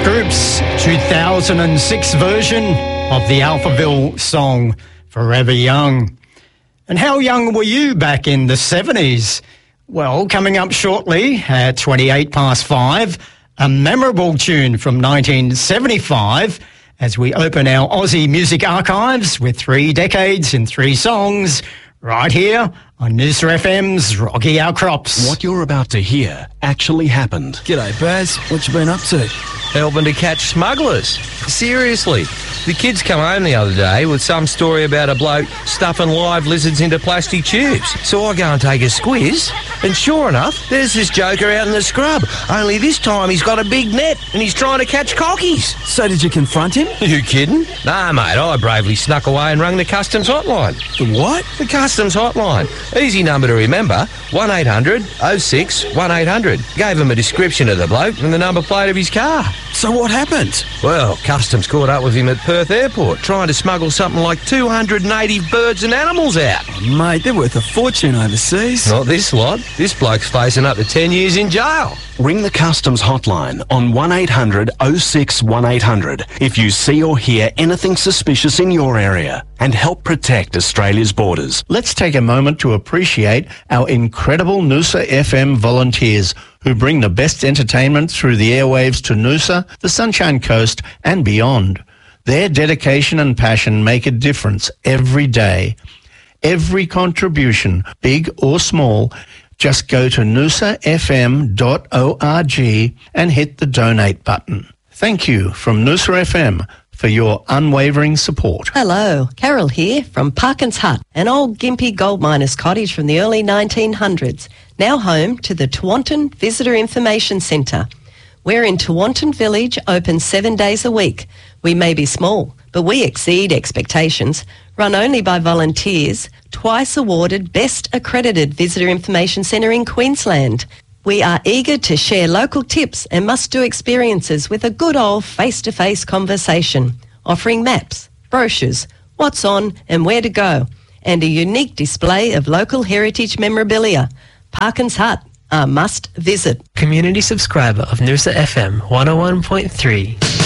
Group's 2006 version of the Alphaville song Forever Young. And how young were you back in the 70s? Well, coming up shortly at 5:28, a memorable tune from 1975 as we open our Aussie music archives with 3 decades in 3 songs right here on Noosa FM's Rocky Outcrops. What you're about to hear actually happened. G'day, Baz. What you been up to? Helping to catch smugglers. Seriously. The kids come home the other day with some story about a bloke stuffing live lizards into plastic tubes. So I go and take a squiz, and sure enough, there's this joker out in the scrub. Only this time he's got a big net and he's trying to catch cockies. So did you confront him? You kidding? Nah, mate, I bravely snuck away and rung the customs hotline. The what? The customs hotline. Easy number to remember, 1800 06 1800. Gave him a description of the bloke and the number plate of his car. So what happened? Well, customs caught up with him at Perth Airport, trying to smuggle something like 280 birds and animals out. Oh, mate, they're worth a fortune overseas. Not this lot. This bloke's facing up to 10 years in jail. Ring the customs hotline on 1800 06 1800 if you see or hear anything suspicious in your area, and help protect Australia's borders. Let's take a moment to appreciate our incredible Noosa FM volunteers who bring the best entertainment through the airwaves to Noosa, the Sunshine Coast and beyond. Their dedication and passion make a difference every day. Every contribution, big or small, just go to noosafm.org and hit the donate button. Thank you from Noosa FM for your unwavering support. Hello, Carol here from Parkins Hut, an old Gympie gold miner's cottage from the early 1900s, now home to the Tewantin Visitor Information Centre. We're in Tewantin Village, open 7 days a week. We may be small, but we exceed expectations. Run only by volunteers, twice awarded Best Accredited Visitor Information Centre in Queensland. We are eager to share local tips and must-do experiences with a good old face-to-face conversation, offering maps, brochures, what's on and where to go, and a unique display of local heritage memorabilia. Parkins Hut, a must visit. Community subscriber of Noosa FM 101.3.